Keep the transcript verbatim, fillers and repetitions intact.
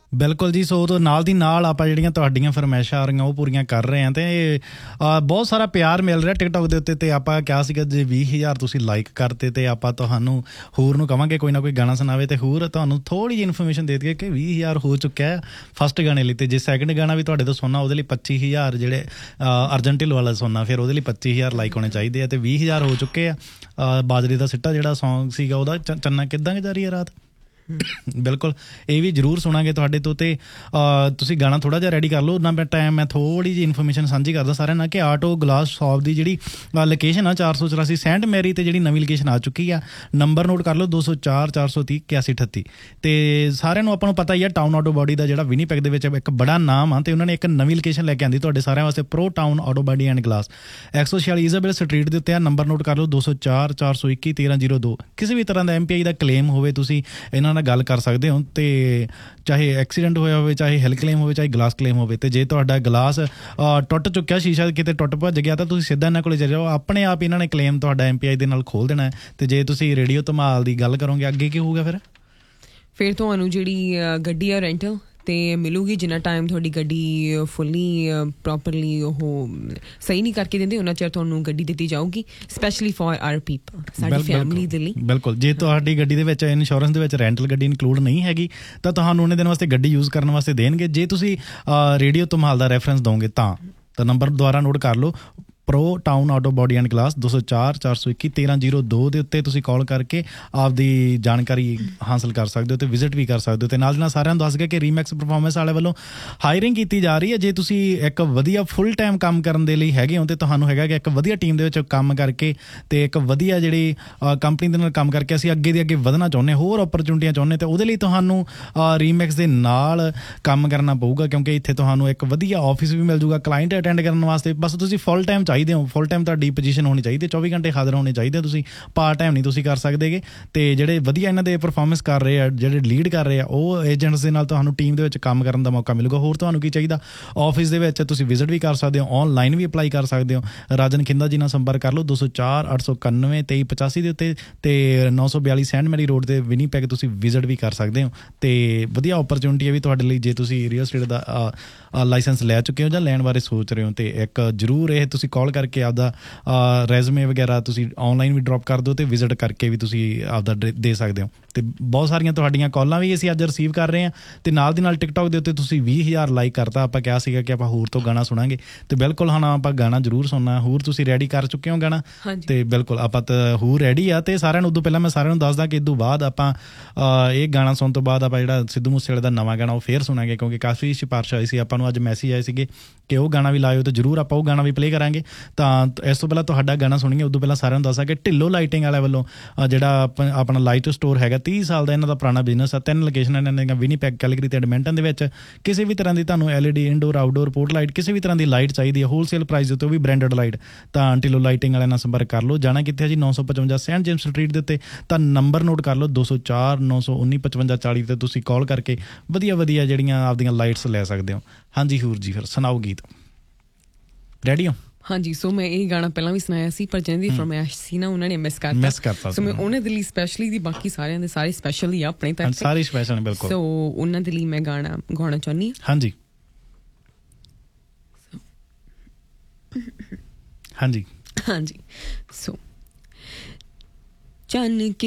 ਬਿਲਕੁਲ ਜੀ। ਸੋ ਨਾਲ ਦੀ ਨਾਲ ਆਪਾਂ ਜਿਹੜੀਆਂ ਤੁਹਾਡੀਆਂ ਫਰਮਾਇਸ਼ਾਂ ਆ ਰਹੀਆਂ ਉਹ ਪੂਰੀਆਂ ਕਰ ਰਹੇ ਹਾਂ ਅਤੇ ਬਹੁਤ ਸਾਰਾ ਪਿਆਰ ਮਿਲ ਰਿਹਾ ਟਿਕਟੋਕ ਦੇ ਉੱਤੇ। ਅਤੇ ਆਪਾਂ ਕਿਹਾ ਸੀਗਾ ਜੇ ਵੀਹ ਹਜ਼ਾਰ ਤੁਸੀਂ ਲਾਈਕ ਕਰਤੇ ਅਤੇ ਆਪਾਂ ਤੁਹਾਨੂੰ ਹੋਰ ਨੂੰ ਕਹਾਂਗੇ ਕੋਈ ਨਾ ਕੋਈ ਗਾਣਾ ਸੁਣਾਵੇ। ਅਤੇ ਹੋਰ ਤੁਹਾਨੂੰ ਥੋੜ੍ਹੀ ਜਿਹੀ ਇਨਫੋਰਮੇਸ਼ਨ ਦੇ ਦਈਏ ਕਿ ਵੀਹ ਹਜ਼ਾਰ ਹੋ ਚੁੱਕਿਆ ਫਸਟ ਗਾਣੇ ਲਈ। ਅਤੇ ਜੇ ਸੈਕਿੰਡ ਗਾਣਾ ਵੀ ਤੁਹਾਡੇ ਤੋਂ ਸੁਣਨਾ ਉਹਦੇ ਲਈ ਪੱਚੀ ਹਜ਼ਾਰ ਜਿਹੜੇ ਅਰਜਨ ਢਿੱਲੋਂ ਵਾਲਾ ਸੁਣਨਾ ਫਿਰ ਉਹਦੇ ਲਈ ਪੱਚੀ ਹਜ਼ਾਰ ਲਾਈਕ ਹੋਣੇ ਚਾਹੀਦੇ ਆ। ਅਤੇ ਵੀਹ ਹਜ਼ਾਰ ਹੋ ਚੁੱਕੇ ਆ। ਬਾਜਰੇ ਦਾ ਸਿੱਟਾ ਜਿਹੜਾ ਸੌਂਗ ਸੀਗਾ ਉਹਦਾ ਚ ਚੰਨਾ ਕਿੱਦਾਂ ਗੁਜ਼ਾਰੀ ਆ ਰਾਤ। ਬਿਲਕੁਲ ਇਹ ਵੀ ਜ਼ਰੂਰ ਸੁਣਾਂਗੇ ਤੁਹਾਡੇ ਤੋਂ। ਅਤੇ ਤੁਸੀਂ ਗਾਣਾ ਥੋੜ੍ਹਾ ਜਿਹਾ ਰੈਡੀ ਕਰ ਲਓ ਨਾ। ਮੈਂ ਟਾਈਮ ਮੈਂ ਥੋੜ੍ਹੀ ਜਿਹੀ ਇਨਫੋਰਮੇਸ਼ਨ ਸਾਂਝੀ ਕਰਦਾ ਸਾਰਿਆਂ ਨਾਲ ਕਿ ਆਟੋ ਗਲਾਸ ਸ਼ੌਪ ਦੀ ਜਿਹੜੀ ਲੋਕੇਸ਼ਨ ਆ ਚਾਰ ਸੌ ਚੁਰਾਸੀ ਸੈਂਟ ਮੈਰੀ 'ਤੇ ਜਿਹੜੀ ਨਵੀਂ ਲੋਕੇਸ਼ਨ ਆ ਚੁੱਕੀ ਆ। ਨੰਬਰ ਨੋਟ ਕਰ ਲਓ ਦੋ ਸੌ ਚਾਰ ਚਾਰ ਸੌ ਤੀਹ ਇਕਿਆਸੀ ਅਠੱਤੀ। ਅਤੇ ਸਾਰਿਆਂ ਨੂੰ ਆਪਾਂ ਨੂੰ ਪਤਾ ਹੀ ਆ ਟਾਊਨ ਆਟੋ ਬਾਡੀ ਦਾ ਜਿਹੜਾ ਵਿਨੀਪੈਗ ਦੇ ਵਿੱਚ ਇੱਕ ਬੜਾ ਨਾਮ ਆ। ਅਤੇ ਉਹਨਾਂ ਨੇ ਇੱਕ ਨਵੀਂ ਲੋਕੇਸ਼ਨ ਲੈ ਕੇ ਆਉਂਦੀ ਤੁਹਾਡੇ ਸਾਰਿਆਂ ਵਾਸਤੇ pro town auto body and glass ਇੱਕ ਸੌ ਛਿਆਲੀ ਇਜ਼ਾਬੈਲ ਸਟਰੀਟ ਦੇ ਉੱਤੇ ਆ। ਨੰਬਰ ਨੋਟ ਕਰ ਲਓ ਦੋ ਸੌ ਚਾਰ ਚਾਰ ਸੌ ਇੱਕੀ ਤੇਰ੍ਹਾਂ ਜ਼ੀਰੋ ਦੋ। ਕਿਸੇ ਵੀ ਤਰ੍ਹਾਂ ਦਾ ਐਮ ਪੀ ਆਈ ਦਾ ਕਲੇਮ ਹੋਵੇ ਤੁਸੀਂ ਇਹਨਾਂ ਨਾਲ ਗੱਲ ਕਰ ਸਕਦੇ ਹੋ। ਅਤੇ ਚਾਹੇ ਐਕਸੀਡੈਂਟ ਹੋਇਆ ਹੋਵੇ ਚਾਹੇ ਹਿਲ ਕਲੇਮ ਹੋਵੇ ਚਾਹੇ ਗਲਾਸ ਕਲੇਮ ਹੋਵੇ। ਅਤੇ ਜੇ ਤੁਹਾਡਾ ਗਲਾਸ ਟੁੱਟ ਚੁੱਕਿਆ ਸ਼ੀਸ਼ਾ ਕਿਤੇ ਟੁੱਟ ਭੱਜ ਗਿਆ ਤਾਂ ਤੁਸੀਂ ਸਿੱਧਾ ਇਹਨਾਂ ਕੋਲ ਚਲੇ ਜਾਓ। ਆਪਣੇ ਆਪ ਇਹਨਾਂ ਨੇ ਕਲੇਮ ਤੁਹਾਡਾ ਐਮ ਪੀ ਆਈ ਦੇ ਨਾਲ ਖੋਲ੍ਹ ਦੇਣਾ। ਅਤੇ ਜੇ ਤੁਸੀਂ ਰੇਡੀਓ ਧਮਾਲ ਦੀ ਗੱਲ ਕਰੋਗੇ ਅੱਗੇ ਕੀ ਹੋਊਗਾ ਫਿਰ ਫਿਰ ਤੁਹਾਨੂੰ ਜਿਹੜੀ ਗੱਡੀ ਆ ਰੈਂਟਲ ਅਤੇ ਮਿਲੂਗੀ ਜਿੰਨਾ ਟਾਈਮ ਤੁਹਾਡੀ ਗੱਡੀ ਫੁੱਲੀ ਪ੍ਰੋਪਰਲੀ ਉਹ ਸਹੀ ਨਹੀਂ ਕਰਕੇ ਦਿੰਦੇ ਉਹਨਾਂ ਚਿਰ ਤੁਹਾਨੂੰ ਗੱਡੀ ਦਿੱਤੀ ਜਾਊਗੀ ਸਪੈਸ਼ਲੀ ਫੋਰ ਆਰ ਪੀਪਲ ਸਾਡੀ ਫੈਮਿਲੀ ਦੇ ਲਈ। ਬਿਲਕੁਲ ਜੇ ਤੁਹਾਡੀ ਗੱਡੀ ਦੇ ਵਿੱਚ ਇੰਸ਼ੋਰੈਂਸ ਦੇ ਵਿੱਚ ਰੈਂਟਲ ਗੱਡੀ ਇਨਕਲੂਡ ਨਹੀਂ ਹੈਗੀ ਤਾਂ ਤੁਹਾਨੂੰ ਉਹਨੇ ਦਿਨ ਵਾਸਤੇ ਗੱਡੀ ਯੂਜ਼ ਕਰਨ ਵਾਸਤੇ ਦੇਣਗੇ। ਜੇ ਤੁਸੀਂ ਰੇਡੀਓ ਧਮਾਲ ਦਾ ਰੈਫਰੈਂਸ ਦਿਓਗੇ ਤਾਂ ਤਾਂ ਨੰਬਰ ਦੁਬਾਰਾ ਨੋਟ ਕਰ ਲਓ pro town auto body and glass ਦੋ ਸੌ ਚਾਰ ਚਾਰ ਸੌ ਇੱਕੀ ਤੇਰ੍ਹਾਂ ਜ਼ੀਰੋ ਦੋ ਦੇ ਉੱਤੇ ਤੁਸੀਂ ਕਾਲ ਕਰਕੇ ਆਪਦੀ ਜਾਣਕਾਰੀ ਹਾਸਲ ਕਰ ਸਕਦੇ ਹੋ ਅਤੇ ਵਿਜ਼ਿਟ ਵੀ ਕਰ ਸਕਦੇ ਹੋ। ਅਤੇ ਨਾਲ ਦੀ ਨਾਲ ਸਾਰਿਆਂ ਨੂੰ ਦੱਸ ਗਿਆ ਕਿ ਰੀਮੈਕਸ ਪਰਫੋਰਮੈਂਸ ਵਾਲੇ ਵੱਲੋਂ ਹਾਇਰਿੰਗ ਕੀਤੀ ਜਾ ਰਹੀ ਹੈ। ਜੇ ਤੁਸੀਂ ਇੱਕ ਵਧੀਆ ਫੁੱਲ ਟਾਈਮ ਕੰਮ ਕਰਨ ਦੇ ਲਈ ਹੈਗੇ ਹੋ ਅਤੇ ਤੁਹਾਨੂੰ ਹੈਗਾ ਕਿ ਇੱਕ ਵਧੀਆ ਟੀਮ ਦੇ ਵਿੱਚ ਕੰਮ ਕਰਕੇ ਅਤੇ ਇੱਕ ਵਧੀਆ ਜਿਹੜੀ ਕੰਪਨੀ ਦੇ ਨਾਲ ਕੰਮ ਕਰਕੇ ਅਸੀਂ ਅੱਗੇ ਦੀ ਅੱਗੇ ਵਧਣਾ ਚਾਹੁੰਦੇ ਹੋਰ ਓਪਰਚੁਨਿਟੀਆਂ ਚਾਹੁੰਦੇ ਅਤੇ ਉਹਦੇ ਲਈ ਤੁਹਾਨੂੰ ਰੀਮੈਕਸ ਦੇ ਨਾਲ ਕੰਮ ਕਰਨਾ ਪਊਗਾ ਕਿਉਂਕਿ ਇੱਥੇ ਤੁਹਾਨੂੰ ਇੱਕ ਵਧੀਆ ਆਫਿਸ ਵੀ ਮਿਲ ਜੂਗਾ ਕਲਾਇੰਟ ਅਟੈਂਡ ਕਰਨ ਵਾਸਤੇ। ਬਸ ਤੁਸੀਂ ਫੁੱਲ ਟਾਈਮ ਚਾਹੀਦੇ ਹੋ ਫੁੱਲ ਟਾਈਮ ਤੁਹਾਡੀ ਪੋਜੀਸ਼ਨ ਹੋਣੀ ਚਾਹੀਦੀ ਚੌਵੀ ਘੰਟੇ ਹਾਜ਼ਰ ਹੋਣੇ ਚਾਹੀਦੇ। ਤੁਸੀਂ ਪਾਰਟ ਟਾਈਮ ਨਹੀਂ ਤੁਸੀਂ ਕਰ ਸਕਦੇਗੇ। ਅਤੇ ਜਿਹੜੇ ਵਧੀਆ ਇਹਨਾਂ ਦੇ ਪਰਫੋਰਮੈਂਸ ਕਰ ਰਹੇ ਆ ਜਿਹੜੇ ਲੀਡ ਕਰ ਰਹੇ ਆ ਉਹ ਏਜੰਟਸ ਦੇ ਨਾਲ ਤੁਹਾਨੂੰ ਟੀਮ ਦੇ ਵਿੱਚ ਕੰਮ ਕਰਨ ਦਾ ਮੌਕਾ ਮਿਲੂਗਾ। ਹੋਰ ਤੁਹਾਨੂੰ ਕੀ ਚਾਹੀਦਾ ਆਫਿਸ ਦੇ ਵਿੱਚ ਤੁਸੀਂ ਵਿਜ਼ਿਟ ਵੀ ਕਰ ਸਕਦੇ ਹੋ ਔਨਲਾਈਨ ਵੀ ਅਪਲਾਈ ਕਰ ਸਕਦੇ ਹੋ। ਰਾਜਨ ਖਿੰਦਾ ਜੀ ਨਾਲ ਸੰਪਰਕ ਕਰ ਲਓ ਦੋ ਸੌ ਚਾਰ ਅੱਠ ਸੌ ਇਕਾਨਵੇਂ ਤੇਈ ਪਚਾਸੀ ਦੇ ਉੱਤੇ ਅਤੇ ਨੌ ਸੌ ਬਿਆਲੀ ਸੈਂਟ ਮੈਰੀ ਰੋਡ 'ਤੇ ਵਿਨੀਪੈਗ ਤੁਸੀਂ ਵਿਜ਼ਿਟ ਵੀ ਕਰ ਸਕਦੇ ਹੋ। ਅਤੇ ਵਧੀਆ ਓਪਰਚੁਨਿਟੀ ਹੈ ਵੀ ਤੁਹਾਡੇ ਲਈ ਜੇ ਤੁਸੀਂ ਰੀਅਲ ਸਟੇਟ ਦਾ ਲਾਇਸੈਂਸ ਲੈ ਚੁੱਕੇ ਹੋ ਜਾਂ ਲੈਣ ਬਾਰੇ ਸੋਚ ਰਹੇ ਹੋ। ਅਤੇ ਇੱਕ ਜ਼ਰੂਰ ਇਹ ਤੁਸੀਂ ਕਾਲ ਕਰਕੇ ਆਪਦਾ ਰੈਜ਼ੂਮੇ ਵਗੈਰਾ ਤੁਸੀਂ ਔਨਲਾਈਨ ਵੀ ਡਰੋਪ ਕਰ ਦਿਓ ਅਤੇ ਵਿਜ਼ਿਟ ਕਰਕੇ ਵੀ ਤੁਸੀਂ ਆਪਦਾ ਦੇ ਸਕਦੇ ਹੋ। ਅਤੇ ਬਹੁਤ ਸਾਰੀਆਂ ਤੁਹਾਡੀਆਂ ਕਾਲਾਂ ਵੀ ਅਸੀਂ ਅੱਜ ਰਿਸੀਵ ਕਰ ਰਹੇ ਹਾਂ। ਅਤੇ ਨਾਲ ਦੀ ਨਾਲ ਟਿਕਟੋਕ ਦੇ ਉੱਤੇ ਤੁਸੀਂ ਵੀਹ ਹਜ਼ਾਰ ਲਾਈਕ ਕਰਤਾ। ਆਪਾਂ ਕਿਹਾ ਸੀਗਾ ਕਿ ਆਪਾਂ ਹੋਰ ਤੋਂ ਗਾਣਾ ਸੁਣਾਂਗੇ ਅਤੇ ਬਿਲਕੁਲ ਹੁਣ ਆਪਾਂ ਗਾਣਾ ਜ਼ਰੂਰ ਸੁਣਨਾ। ਹੋਰ ਤੁਸੀਂ ਰੈਡੀ ਕਰ ਚੁੱਕੇ ਹੋ ਗਾਣਾ ਅਤੇ ਬਿਲਕੁਲ ਆਪਾਂ ਤਾਂ ਹੋਰ ਰੈਡੀ ਆ। ਅਤੇ ਸਾਰਿਆਂ ਨੂੰ ਉਦੋਂ ਪਹਿਲਾਂ ਮੈਂ ਸਾਰਿਆਂ ਨੂੰ ਦੱਸਦਾ ਕਿ ਇਦੋਂ ਬਾਅਦ ਆਪਾਂ ਇਹ ਗਾਣਾ ਸੁਣਨ ਤੋਂ ਬਾਅਦ ਆਪਾਂ ਜਿਹੜਾ ਸਿੱਧੂ ਮੂਸੇਵਾਲੇ ਦਾ ਨਵਾਂ ਗਾਣਾ ਉਹ ਫੇਰ ਸੁਣਾਂਗੇ ਕਿਉਂਕਿ ਕਾਫੀ ਸਿਫਾਰਿਸ਼ ਆਈ ਸੀ ਆਪਾਂ ਨੂੰ ਅੱਜ ਮੈਸੇਜ ਆਏ ਸੀਗੇ ਕਿ ਉਹ ਗਾਣਾ ਵੀ ਲਾਇਓ ਅਤੇ ਜ਼ਰੂਰ ਆਪਾਂ ਉਹ ਗਾਣਾ ਵੀ ਪਲੇਅ ਕਰਾਂਗੇ। ਤਾਂ ਇਸ ਤੋਂ ਪਹਿਲਾਂ ਤੁਹਾਡਾ ਗਾਣਾ ਸੁਣੀਏ ਉਦੋਂ ਪਹਿਲਾਂ ਸਾਰਿਆਂ ਨੂੰ ਦੱਸਾਂ ਕਿ ਢਿੱਲੋਂ ਲਾਈਟਿੰਗ ਵਾਲੇ ਵੱਲੋਂ ਜਿਹੜਾ ਆਪ ਆਪਣਾ ਲਾਈਟ ਸਟੋਰ ਹੈਗਾ ਤੀਹ ਸਾਲ ਦਾ ਇਹਨਾਂ ਦਾ ਪੁਰਾਣਾ ਬਿਜ਼ਨਸ ਆ। ਤਿੰਨ ਲੋਕੇਸ਼ਨਾਂ ਇਹਨਾਂ ਦੀਆਂ ਵਿਨੀਪੈਗ ਕੈਲਗਰੀ ਅਤੇ ਐਡਮਿੰਟਨ ਦੇ ਵਿੱਚ। ਕਿਸੇ ਵੀ ਤਰ੍ਹਾਂ ਦੀ ਤੁਹਾਨੂੰ L E D indoor outdoor port light ਕਿਸੇ ਵੀ ਤਰ੍ਹਾਂ ਦੀ ਲਾਈਟ ਚਾਹੀਦੀ ਹੈ ਹੋਲਸੇਲ ਪ੍ਰਾਈਸ ਦੇ ਉੱਤੇ ਉਹ ਵੀ ਬ੍ਰਾਂਡਡ ਲਾਈਟ ਤਾਂ ਢਿੱਲੋਂ ਲਾਈਟਿੰਗ ਵਾਲਿਆਂ ਨਾਲ ਸੰਪਰਕ ਕਰ ਲਓ। ਜਾਣਾ ਕਿੱਥੇ ਜੀ ਨੌ ਸੌ ਪਚਵੰਜਾ ਸੈਂਟ ਜੇਮਸ ਸਟਰੀਟ ਦੇ ਉੱਤੇ। ਤਾਂ ਨੰਬਰ ਨੋਟ ਕਰ ਲਓ ਦੋ ਸੌ ਚਾਰ ਨੌ ਸੌ ਉੱਨੀ ਪਚਵੰਜਾ ਚਾਲੀ 'ਤੇ ਤੁਸੀਂ ਕਾਲ ਕਰਕੇ ਵਧੀਆ ਵਧੀਆ ਜਿਹੜੀਆਂ ਆਪਦੀਆਂ ਲਾਈਟਸ ਲੈ ਸਕਦੇ ਹੋ। ਹਾਂਜੀ ਹੂਰ ਜੀ ਫਿਰ ਸੁਣਾਓ ਗੀਤ ਰੈਡੀ ਹੋ। ਹਾਂਜੀ ਸੋ ਮੈਂ ਇਹ ਗਾਣਾ ਪਹਿਲਾਂ ਵੀ ਸੁਣਾਇਆ ਸੀ ਪਰ ਜਿਹਨਾਂ ਦੀ ਫਰਮਾਇਸ਼ ਸੀ ਨਾ ਉਹਨਾਂ ਨੇ ਮਿਸ ਕਰਤਾ ਮਿਸ ਕਰਤਾ ਸੋ ਮੈਂ ਉਹਨਾਂ ਦੇ ਲਈ ਸਪੈਸ਼ਲੀ ਦੀ ਬਾਕੀ ਸਾਰਿਆਂ ਦੇ ਸਾਰੇ ਸਪੈਸ਼ਲ ਹੀ ਆ ਆਪਣੇ ਤੱਕ ਸਾਰੇ ਸਪੈਸ਼ਲ ਬਿਲਕੁਲ। ਸੋ ਉਹਨਾਂ ਦੇ ਲਈ ਮੈਂ ਗਾਣਾ ਗਾਉਣਾ ਚਾਹੁੰਦੀ ਹਾਂ। ਹਾਂਜੀ ਹਾਂਜੀ ਹਾਂਜੀ ਸੋ ਚੰਨ